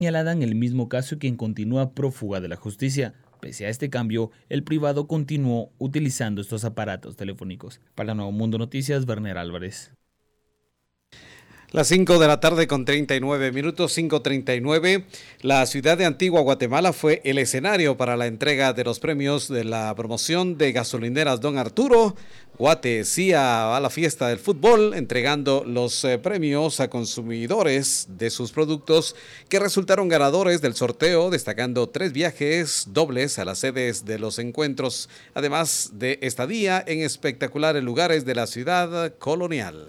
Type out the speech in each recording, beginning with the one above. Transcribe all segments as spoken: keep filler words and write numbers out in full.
señalada en el mismo caso y quien continúa prófuga de la justicia. Pese a este cambio, el privado continuó utilizando estos aparatos telefónicos. Para Nuevo Mundo Noticias, Werner Álvarez. Las cinco de la tarde con treinta y nueve minutos, cinco treinta y nueve. La ciudad de Antigua Guatemala fue el escenario para la entrega de los premios de la promoción de gasolineras Don Arturo. Guate sí a la fiesta del fútbol, entregando los eh, premios a consumidores de sus productos que resultaron ganadores del sorteo, destacando tres viajes dobles a las sedes de los encuentros, además de estadía en espectaculares lugares de la ciudad colonial.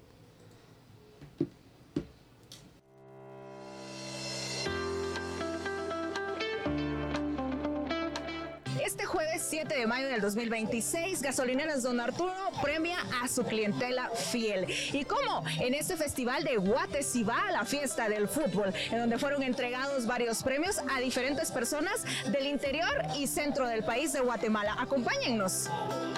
siete de mayo del dos mil veintiséis, Gasolineras Don Arturo premia a su clientela fiel. ¿Y cómo? En este festival de Guate sí va a la fiesta del fútbol, en donde fueron entregados varios premios a diferentes personas del interior y centro del país de Guatemala. Acompáñennos.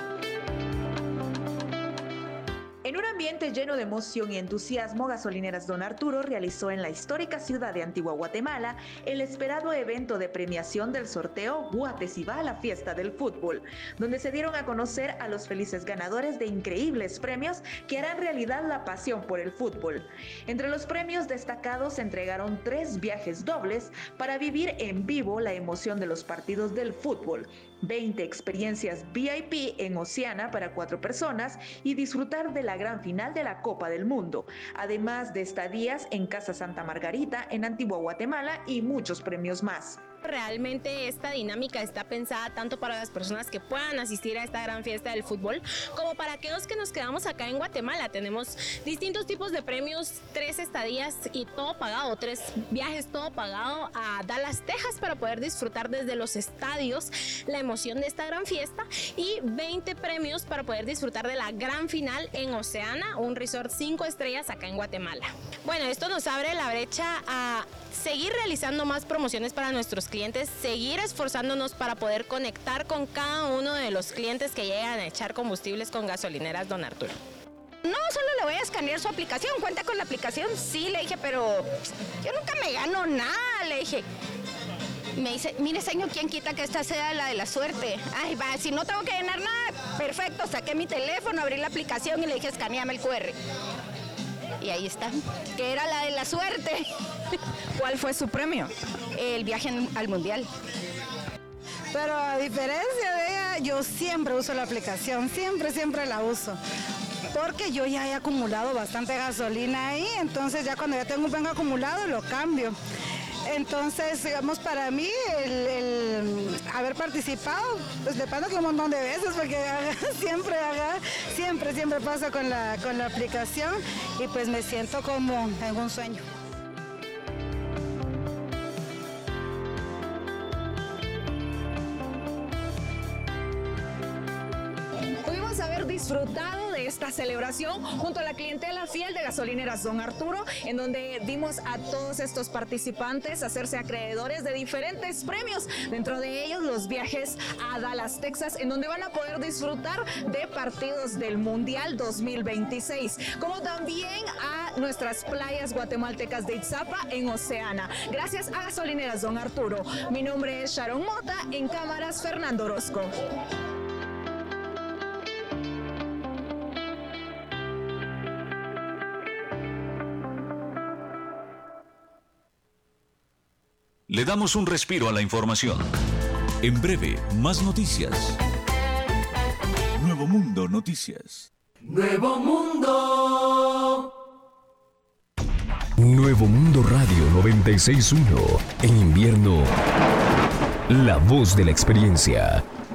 En un ambiente lleno de emoción y entusiasmo, Gasolineras Don Arturo realizó en la histórica ciudad de Antigua Guatemala el esperado evento de premiación del sorteo Guate sí va a la fiesta del fútbol, donde se dieron a conocer a los felices ganadores de increíbles premios que harán realidad la pasión por el fútbol. Entre los premios destacados se entregaron tres viajes dobles para vivir en vivo la emoción de los partidos del fútbol, veinte experiencias V I P en Oceana para cuatro personas y disfrutar de la gran final de la Copa del Mundo, además de estadías en Casa Santa Margarita en Antigua Guatemala y muchos premios más. Realmente esta dinámica está pensada tanto para las personas que puedan asistir a esta gran fiesta del fútbol como para aquellos que nos quedamos acá en Guatemala. Tenemos distintos tipos de premios, tres estadías y todo pagado, tres viajes todo pagado a Dallas, Texas, para poder disfrutar desde los estadios la emoción de esta gran fiesta, y veinte premios para poder disfrutar de la gran final en Oceana, un resort cinco estrellas acá en Guatemala. Bueno, esto nos abre la brecha a seguir realizando más promociones para nuestros clientes, seguir esforzándonos para poder conectar con cada uno de los clientes que llegan a echar combustibles con Gasolineras Don Arturo. No, solo le voy a escanear su aplicación. ¿Cuenta con la aplicación? Sí, le dije, pero yo nunca me gano nada, le dije. Me dice, mire señor, ¿quién quita que esta sea la de la suerte? Ay, va, si no tengo que llenar nada, perfecto, saqué mi teléfono, abrí la aplicación y le dije, escaneame el cu erre. Y ahí está, que era la de la suerte. ¿Cuál fue su premio? El viaje al mundial. Pero a diferencia de ella, yo siempre uso la aplicación, siempre, siempre la uso. Porque yo ya he acumulado bastante gasolina ahí, entonces ya cuando ya tengo un buen acumulado lo cambio. Entonces, digamos, para mí el, el haber participado, pues le pasa que un montón de veces, porque haga, siempre, haga, siempre, siempre pasa con la, con la aplicación y pues me siento como en un sueño. Pudimos haber disfrutado de esta celebración junto a la clientela fiel de Gasolineras Don Arturo, en donde dimos a todos estos participantes hacerse acreedores de diferentes premios, dentro de ellos los viajes a Dallas, Texas, en donde van a poder disfrutar de partidos del Mundial dos mil veintiséis, como también a nuestras playas guatemaltecas de Itzapa en Oceana. Gracias a Gasolineras Don Arturo. Mi nombre es Sharon Mota, en cámaras Fernando Orozco. Le damos un respiro a la información. En breve, más noticias. Nuevo Mundo Noticias. Nuevo Mundo. Nuevo Mundo Radio noventa y seis punto uno. En invierno, la voz de la experiencia.